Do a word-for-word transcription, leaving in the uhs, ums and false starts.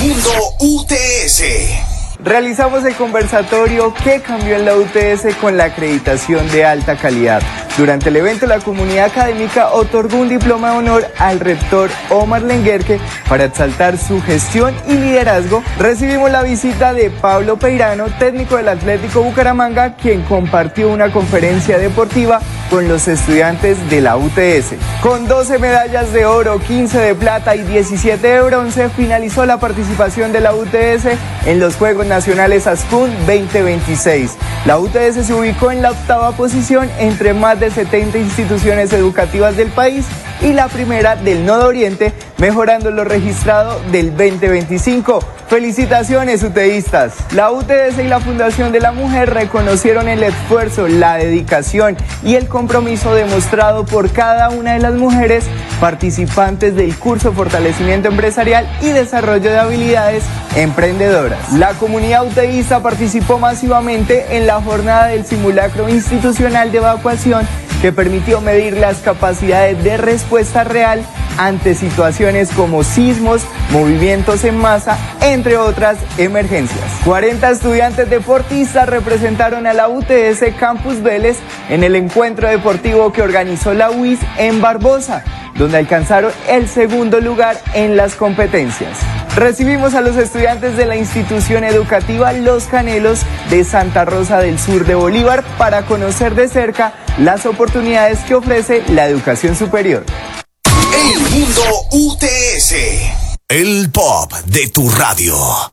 Mundo U T S. Realizamos el conversatorio ¿Qué cambió en la U T S con la acreditación de alta calidad? Durante el evento, la comunidad académica otorgó un diploma de honor al rector Omar Lenguerque para exaltar su gestión y liderazgo. Recibimos la visita de Pablo Peirano, técnico del Atlético Bucaramanga, quien compartió una conferencia deportiva con los estudiantes de la U T S. Con doce medallas de oro, quince de plata y diecisiete de bronce, finalizó la participación de la U T S en los Juegos Nacionales ASCUN veinte veintiséis. La U T S se ubicó en la octava posición entre más de setenta instituciones educativas del país y la primera del Nodo Oriente, mejorando lo registrado del veinte veinticinco. ¡Felicitaciones, uteístas! La U T S y la Fundación de la Mujer reconocieron el esfuerzo, la dedicación y el compromiso demostrado por cada una de las mujeres participantes del curso Fortalecimiento Empresarial y Desarrollo de Habilidades Emprendedoras. La comunidad uteísta participó masivamente en la jornada del simulacro institucional de evacuación que permitió medir las capacidades de respuesta real ante situaciones como sismos, movimientos en masa, entre otras emergencias. cuarenta estudiantes deportistas representaron a la U T S Campus Vélez en el encuentro deportivo que organizó la U I S en Barbosa, donde alcanzaron el segundo lugar en las competencias. Recibimos a los estudiantes de la institución educativa Los Canelos de Santa Rosa del Sur de Bolívar para conocer de cerca las oportunidades que ofrece la educación superior. El Mundo U T S. El pop de tu radio.